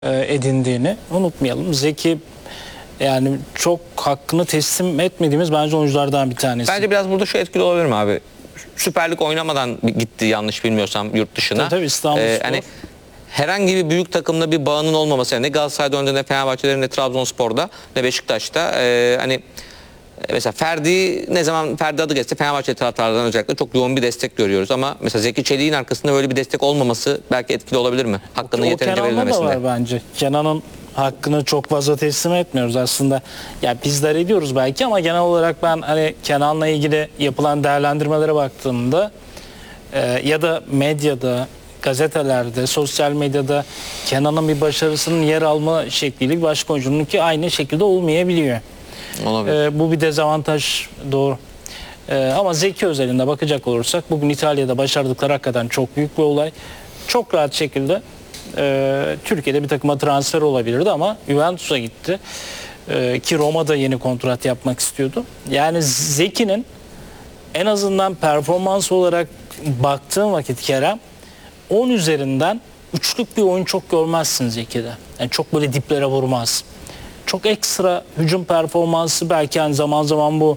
edindiğini unutmayalım. Zeki yani çok hakkını teslim etmediğimiz bence oyunculardan bir tanesi. Bence biraz burada şu etkili olabilir mi abi? Süper Lig oynamadan gitti yanlış bilmiyorsam yurt dışına. Tabii İstanbulspor. Hani herhangi bir büyük takımda bir bağının olmaması, yani ne Galatasaray'da önde, ne Fenerbahçe'de, ne Trabzonspor'da, ne Beşiktaş'ta. Hani mesela Ferdi, ne zaman Ferdi adı geçse Fenerbahçe taraftarlarından özellikle çok yoğun bir destek görüyoruz. Ama mesela Zeki Çelik'in arkasında böyle bir destek olmaması belki etkili olabilir mi? Hakkının yeterince Kenan'da da verilmemesinde. var bence. Kenan'ın hakkını çok fazla teslim etmiyoruz aslında. Ya bizler ediyoruz belki ama genel olarak ben hani Kenan'la ilgili yapılan değerlendirmelere baktığımda ya da medyada, gazetelerde, sosyal medyada Kenan'ın bir başarısının yer alma şekliyle bir başka oyuncununki aynı şekilde olmayabiliyor. Olabilir. Bu bir dezavantaj, doğru. Ama Zeki özelinde bakacak olursak bugün İtalya'da başardıkları hakikaten çok büyük bir olay. Çok rahat şekilde Türkiye'de bir takıma transfer olabilirdi ama Juventus'a gitti. Ki Roma'da yeni kontrat yapmak istiyordu. Yani Zeki'nin en azından performans olarak baktığım vakit Kerem 10 üzerinden 3'lük bir oyun çok görmezsin Zeki'de. Yani çok böyle diplere vurmaz. Çok ekstra hücum performansı belki yani zaman zaman bu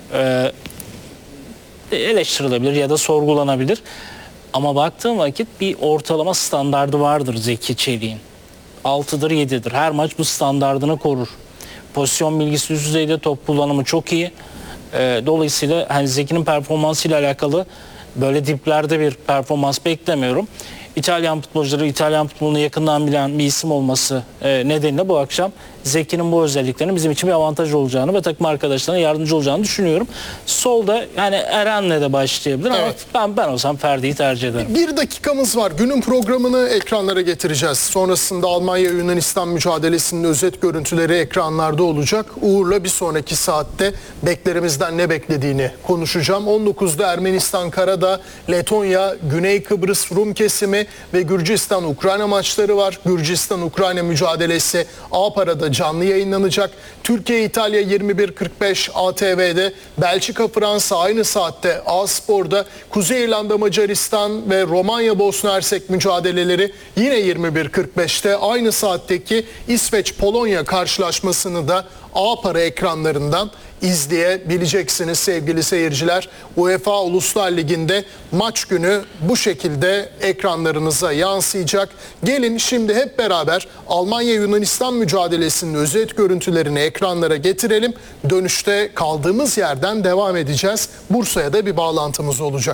eleştirilebilir ya da sorgulanabilir. Ama baktığım vakit bir ortalama standardı vardır Zeki Çelik'in. 6'dır 7'dir. Her maç bu standardını korur. Pozisyon bilgisi üst düzeyde, top kullanımı çok iyi. Dolayısıyla hani Zeki'nin performansıyla alakalı böyle diplerde bir performans beklemiyorum. İtalyan futbolcuları, İtalyan futbolunu yakından bilen bir isim olması nedeniyle bu akşam Zeki'nin bu özelliklerinin bizim için bir avantaj olacağını ve takım arkadaşlarına yardımcı olacağını düşünüyorum. Solda yani Eren'le de başlayabilir Evet. ama ben olsam Ferdi'yi tercih ederim. Bir dakikamız var. Günün programını ekranlara getireceğiz. Sonrasında Almanya-Yunanistan mücadelesinin özet görüntüleri ekranlarda olacak. Uğur'la bir sonraki saatte beklerimizden ne beklediğini konuşacağım. 19'da Ermenistan Karadağ, Letonya, Güney Kıbrıs Rum kesimi ve Gürcistan-Ukrayna maçları var. Gürcistan-Ukrayna mücadelesi A Para'da canlı yayınlanacak. Türkiye-İtalya 21.45 ATV'de, Belçika-Fransa aynı saatte A Spor'da, Kuzey İrlanda Macaristan ve Romanya Bosna Hersek mücadeleleri yine 21.45'te, aynı saatteki İsveç Polonya karşılaşmasını da A Para ekranlarından izleyebileceksiniz sevgili seyirciler. UEFA Uluslar Ligi'nde maç günü bu şekilde ekranlarınıza yansıyacak. Gelin şimdi hep beraber Almanya-Yunanistan mücadelesinin özet görüntülerini ekranlara getirelim. Dönüşte kaldığımız yerden devam edeceğiz. Bursa'ya da bir bağlantımız olacak.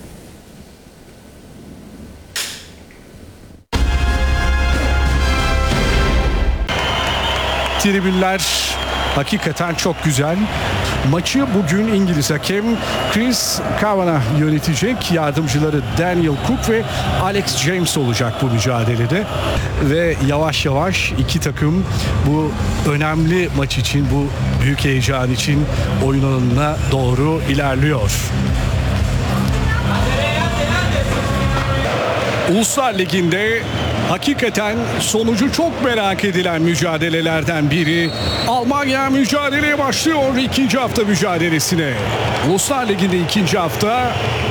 Tribünler hakikaten çok güzel. Maçı bugün İngiliz hakem Chris Kavanagh yönetecek. Yardımcıları Daniel Cook ve Alex James olacak bu mücadelede. Ve yavaş yavaş iki takım bu önemli maç için, bu büyük heyecan için oyun alanına doğru ilerliyor. Uluslar Ligi'nde hakikaten sonucu çok merak edilen mücadelelerden biri. Almanya mücadeleye başlıyor ikinci hafta mücadelesine. Uluslar Ligi'nde ikinci hafta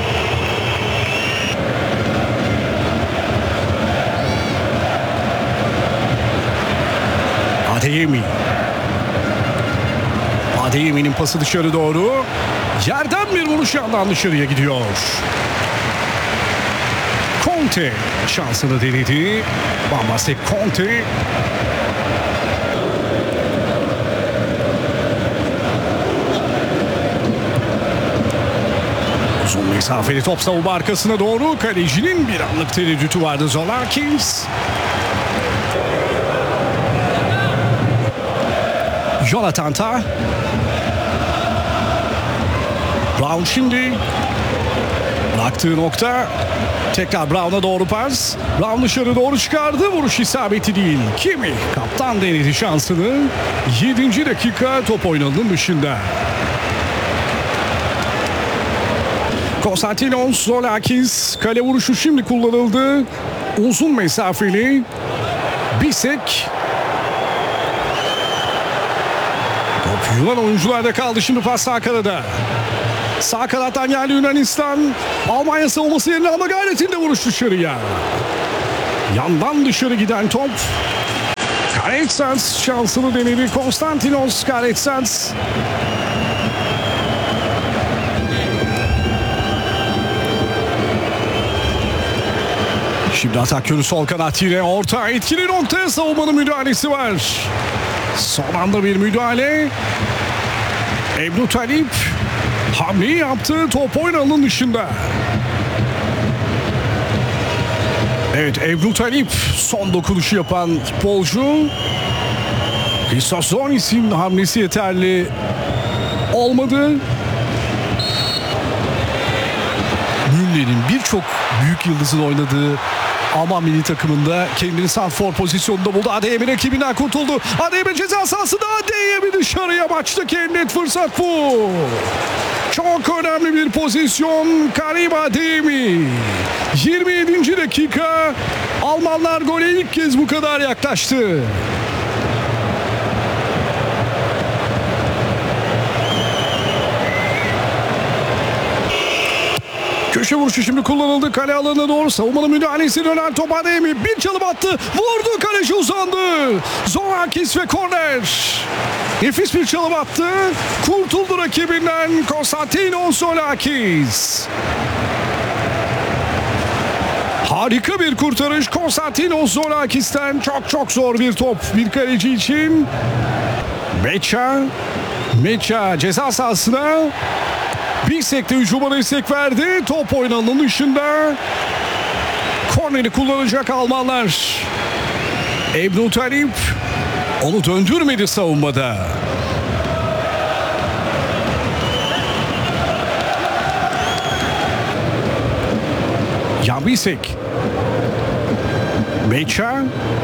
Adeyemi. Adeyemi'nin pası dışarı doğru. Yerden bir vuruş yandan dışarıya gidiyor. Conte şansını denedi. Bambastik Conte. Uzun mesafeli top savunma arkasına doğru. Kalecinin bir anlık tereddütü vardı Zolakis. Jonathan Tah. Brown şimdi. Bıraktığı nokta. Tekrar Brown'a doğru pas. Brown dışarı doğru çıkardı. Vuruş isabeti değil. Kimi? Kaptan denedi şansını. 7. dakika top oynanın dışında. Konstantinos Zolakis. Kale vuruşu şimdi kullanıldı. Uzun mesafeli. Bisek. Top Yunan oyuncularda kaldı. Şimdi pas sağ kanada. Sağ kanattan geldi Yunanistan. Almanya savunması yerine ama gayretinde vuruş dışarıya. Yandan dışarı giden top Karetsans şansını denedi. Konstantinos Karetsans. Şimdi atak yönü sol kanat yine orta etkili noktaya savunmanın müdahalesi var. Son anda bir müdahale. Ebru Talip hamleyi yaptı. Top oynanın dışında. Evet, Ebru Talip son dokunuşu yapan futbolcu. Christozonis'in hamlesi yeterli olmadı. Münler'in birçok büyük yıldızın oynadığı Alman milli takımında kendini santrfor pozisyonunda buldu. Adeyemi rakibinden kurtuldu. Adeyemi ceza sahasında, Adeyemi dışarıya, maçtaki en net fırsat bu. Çok önemli bir pozisyon. Karim Adeyemi. 27. dakika. Almanlar gole ilk kez bu kadar yaklaştı. Köşe vuruşu şimdi kullanıldı. Kale alanına doğru savunmanın müdahalesi, dönen top Adeyemi. Bir çalım attı. Vurdu. Kaleci uzandı. Zorakis ve korner. Nefis bir çalım attı. Kurtuldu rakibinden Konstantinos Zorakis. Harika bir kurtarış Konstantinos Zorakis'ten. Çok zor bir top bir kaleci için. Meça ceza sahasına. Bissek'te hücuma destek verdi. Top oynananın dışında. Korneri kullanacak Almanlar. Ebru Talip onu döndürmedi savunmada. Jan Bisek. Meça.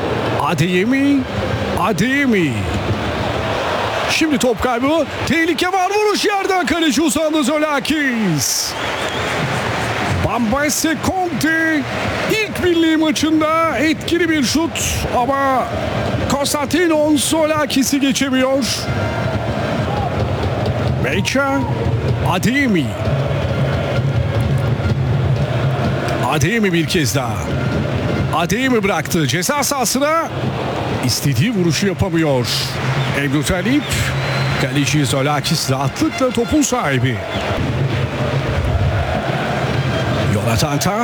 Adeyemi. Şimdi top kaybı. Tehlike var. Vuruş yerden, kaleci uzandı Zorakis. Bambaşe Conte ilk milli maçında etkili bir şut ama Konstantinos Zorakis'i geçemiyor. Meça. Adeyemi bir kez daha. Adeyemi bıraktı ceza sahasına. İstediği vuruşu yapamıyor. Ebru Talip, kaleci Zorakis rahatlıkla topun sahibi. Jonathan Tah.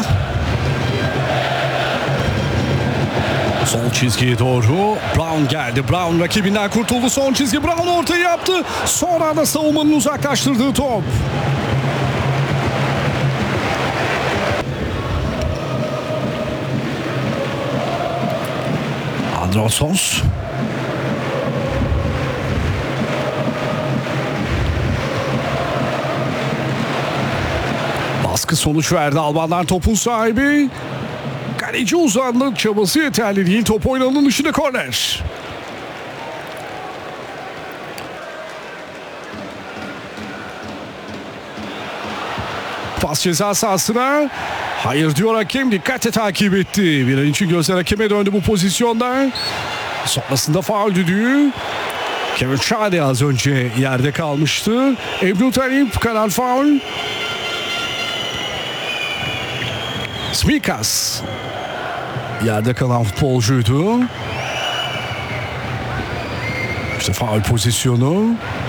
Sol çizgiye doğru Brown geldi. Brown rakibinden kurtuldu. Son çizgi, Brown ortayı yaptı. Sonra da savunmanın uzaklaştırdığı top. Androsons. Baskı sonuç verdi. Almanlar topun sahibi. Kaleci uzandı. Çabası yeterli değil. Top oynanın dışında, korner. Pas ceza sahasına. Hayır diyor hakem. Dikkatle takip etti. Bir an için gözler hakeme döndü bu pozisyonda. Sonrasında faul düdüğü. Kevin Schade az önce yerde kalmıştı. Ebru Talip, karar faul. Smikas yerde kalan futbolcuydu. İşte faul pozisyonu.